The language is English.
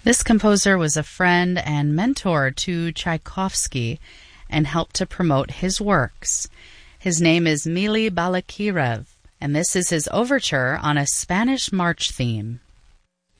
This composer was a friend and mentor to Tchaikovsky and helped to promote his works. His name is Mily Balakirev, and this is his overture on a Spanish march theme.